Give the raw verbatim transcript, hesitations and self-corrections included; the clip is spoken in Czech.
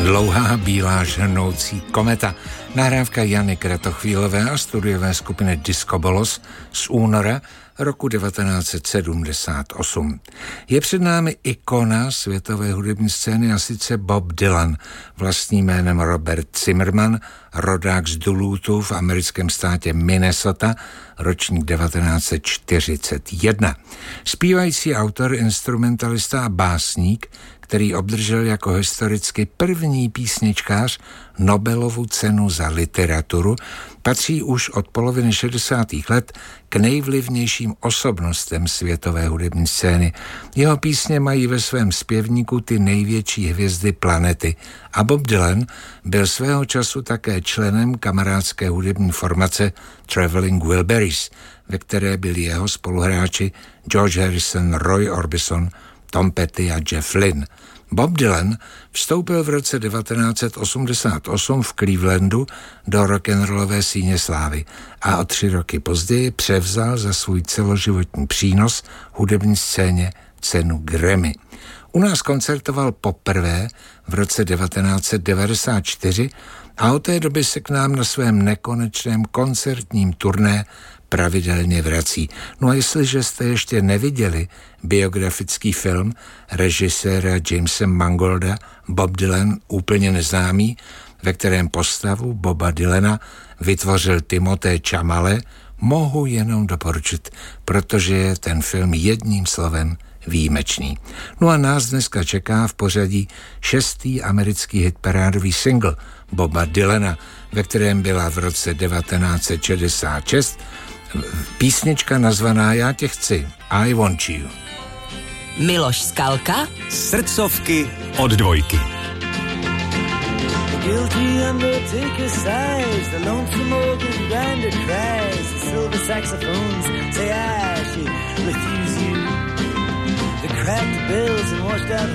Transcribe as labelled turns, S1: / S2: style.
S1: Dlouhá bílá žrnoucí kometa. Nahrávka Jany Kratochvílové a studiové skupiny Disco Bolos z února roku devatenáct set sedmdesát osm. Je před námi ikona světové hudební scény, a sice Bob Dylan, vlastním jménem Robert Zimmerman, rodák z Dulutu v americkém státě Minnesota, ročník devatenáct set čtyřicet jedna. Zpívající autor, instrumentalista a básník, který obdržel jako historicky první písničkář Nobelovu cenu za literaturu, patří už od poloviny šedesátých let k nejvlivnějším osobnostem světové hudební scény. Jeho písně mají ve svém zpěvníku ty největší hvězdy planety a Bob Dylan byl svého času také členem kamarádské hudební formace Traveling Wilburys, ve které byli jeho spoluhráči George Harrison, Roy Orbison, Tom Petty a Jeff Lynne. Bob Dylan vstoupil v roce devatenáct set osmdesát osm v Clevelandu do rock'n'rollové síně slávy a o tři roky později převzal za svůj celoživotní přínos hudební scéně cenu Grammy. U nás koncertoval poprvé v roce devatenáct set devadesát čtyři a od té doby se k nám na svém nekonečném koncertním turné pravidelně vrací. No a jestliže jste ještě neviděli biografický film režiséra Jamesa Mangolda Bob Dylan úplně neznámý, ve kterém postavu Boba Dylana vytvořil Timothée Chalamet, mohu jenom doporučit, protože je ten film jedním slovem výjimečný. No a nás dneska čeká v pořadí šestý americký hitparádový single Boba Dylana, ve kterém byla v roce devatenáct set šedesát šest písnička nazvaná Já tě chci, I want you.
S2: Miloš Skalka,
S3: srdcovky od dvojky.
S4: The guilty undertaker sighs, the lonesome organ grinder cries, the silver saxophones say I should refuse you. The cracked bells and washed out